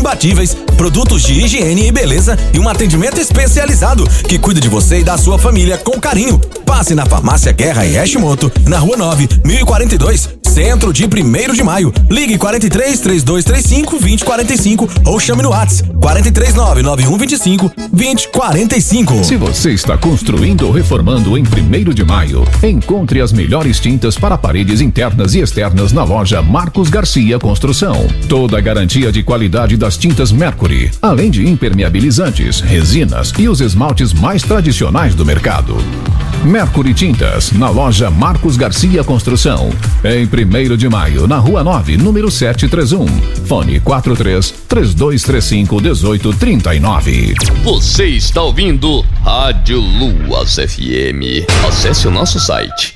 imbatíveis, produtos de higiene e beleza e um atendimento especializado que cuida de você e da sua família com carinho. Passe na Farmácia Guerra e Hashimoto, na Rua 9, 1042, Centro de 1º de Maio. Ligue 43 3235 2045 ou chame no WhatsApp 439 9125 2045. Se você está construindo ou reformando em 1º de Maio, encontre as melhores tintas para paredes internas e externas na loja Marcos Garcia Construção. Toda a garantia de qualidade das tintas Mercury, além de impermeabilizantes, resinas e os esmaltes mais tradicionais do mercado. Mercury Tintas, na loja Marcos Garcia Construção, em 1º de Maio, na Rua 9, número 731. Fone 43 3235 1839. Você está ouvindo Rádio Luas FM. Acesse o nosso site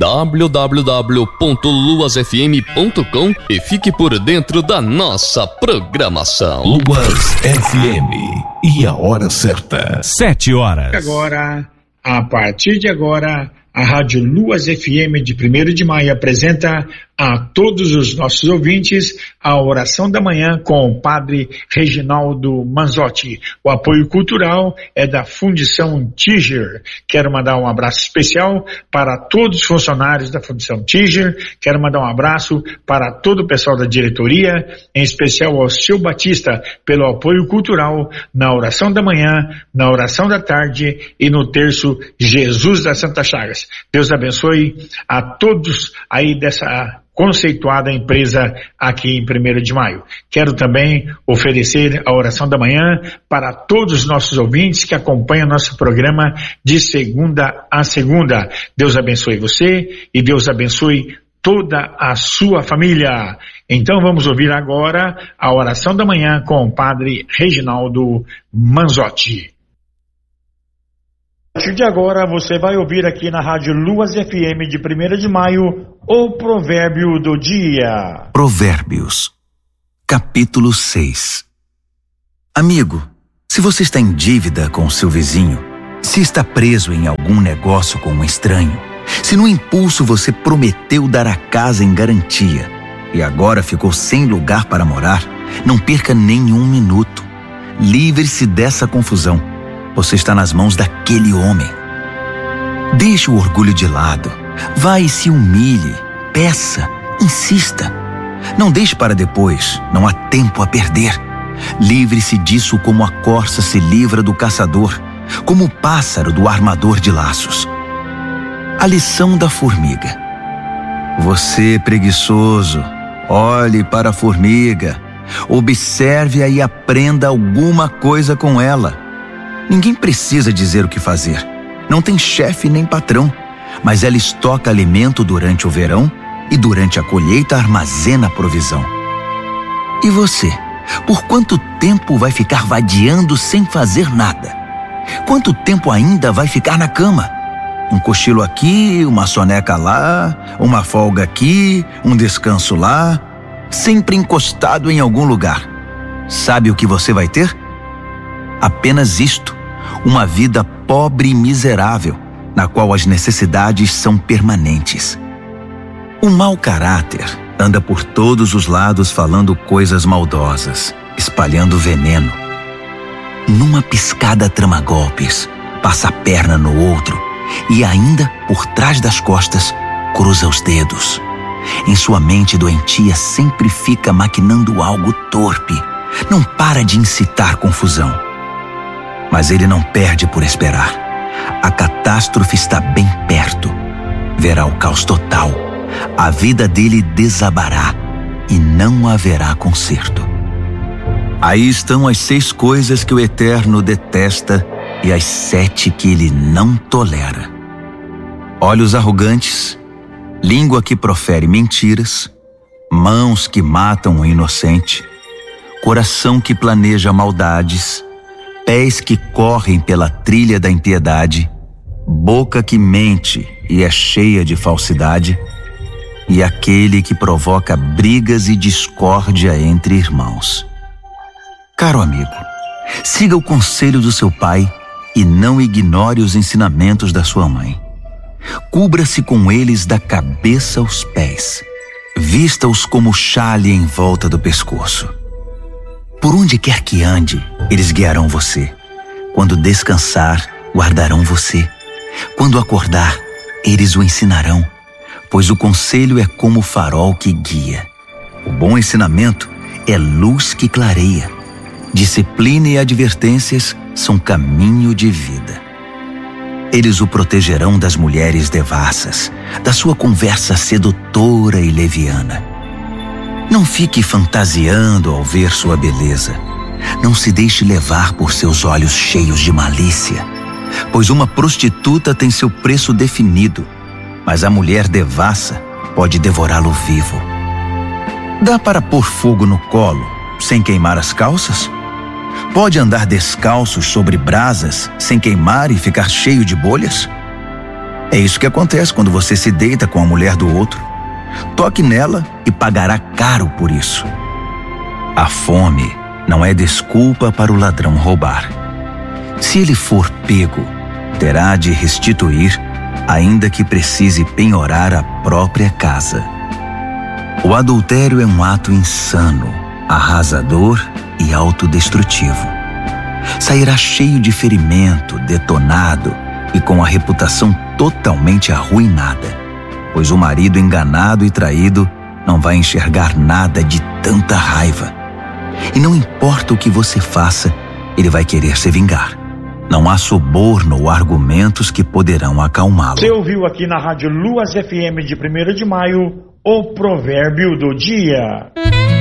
www.luasfm.com e fique por dentro da nossa programação. Luas FM. E a hora certa: 7 horas. Agora, a partir de agora, a Rádio Luas FM de 1º de Maio apresenta a todos os nossos ouvintes a oração da manhã com o Padre Reginaldo Manzotti. O apoio cultural é da Fundição Tiger. Quero mandar um abraço especial para todos os funcionários da Fundição Tiger. Quero mandar um abraço para todo o pessoal da diretoria, em especial ao Seu Batista, pelo apoio cultural na oração da manhã, na oração da tarde e no terço Jesus das Santas Chagas. Deus abençoe a todos aí dessa conceituada empresa aqui em 1º de Maio. Quero também oferecer a oração da manhã para todos os nossos ouvintes que acompanham nosso programa de segunda a segunda. Deus abençoe você e Deus abençoe toda a sua família. Então vamos ouvir agora a oração da manhã com o Padre Reginaldo Manzotti. A partir de agora você vai ouvir aqui na Rádio Luas FM de 1º de Maio o provérbio do dia. Provérbios, capítulo 6. Amigo, se você está em dívida com o seu vizinho, se está preso em algum negócio com um estranho, se no impulso você prometeu dar a casa em garantia e agora ficou sem lugar para morar, não perca nenhum minuto. Livre-se dessa confusão. Você está nas mãos daquele homem. Deixe o orgulho de lado. Vá e se humilhe. Peça. Insista. Não deixe para depois. Não há tempo a perder. Livre-se disso como a corça se livra do caçador, como o pássaro do armador de laços. A lição da formiga. Você, preguiçoso, olhe para a formiga. Observe-a e aprenda alguma coisa com ela. Ninguém precisa dizer o que fazer. Não tem chefe nem patrão, mas ela estoca alimento durante o verão e durante a colheita armazena a provisão. E você? Por quanto tempo vai ficar vadiando sem fazer nada? Quanto tempo ainda vai ficar na cama? Um cochilo aqui, uma soneca lá, uma folga aqui, um descanso lá, sempre encostado em algum lugar. Sabe o que você vai ter? Apenas isto, uma vida pobre e miserável, na qual as necessidades são permanentes. O mau caráter anda por todos os lados falando coisas maldosas, espalhando veneno. Numa piscada trama golpes, passa a perna no outro e ainda, por trás das costas, cruza os dedos. Em sua mente doentia sempre fica maquinando algo torpe, não para de incitar confusão. Mas ele não perde por esperar. A catástrofe está bem perto. Verá o caos total. A vida dele desabará e não haverá conserto. Aí estão as 6 coisas que o Eterno detesta e as 7 que ele não tolera: olhos arrogantes, língua que profere mentiras, mãos que matam o inocente, coração que planeja maldades, pés que correm pela trilha da impiedade, boca que mente e é cheia de falsidade, e aquele que provoca brigas e discórdia entre irmãos. Caro amigo, siga o conselho do seu pai e não ignore os ensinamentos da sua mãe. Cubra-se com eles da cabeça aos pés. Vista-os como chale em volta do pescoço. Por onde quer que ande, eles guiarão você. Quando descansar, guardarão você. Quando acordar, eles o ensinarão, pois o conselho é como o farol que guia. O bom ensinamento é luz que clareia. Disciplina e advertências são caminho de vida. Eles o protegerão das mulheres devassas, da sua conversa sedutora e leviana. Não fique fantasiando ao ver sua beleza. Não se deixe levar por seus olhos cheios de malícia, pois uma prostituta tem seu preço definido, mas a mulher devassa pode devorá-lo vivo. Dá para pôr fogo no colo sem queimar as calças? Pode andar descalços sobre brasas sem queimar e ficar cheio de bolhas? É isso que acontece quando você se deita com a mulher do outro. Toque nela e pagará caro por isso. A fome não é desculpa para o ladrão roubar. Se ele for pego, terá de restituir, ainda que precise penhorar a própria casa. O adultério é um ato insano, arrasador e autodestrutivo. Sairá cheio de ferimento, detonado e com a reputação totalmente arruinada, pois o marido enganado e traído não vai enxergar nada de tanta raiva. E não importa o que você faça, ele vai querer se vingar. Não há suborno ou argumentos que poderão acalmá-lo. Você ouviu aqui na Rádio Luas FM de 1º de maio o provérbio do dia.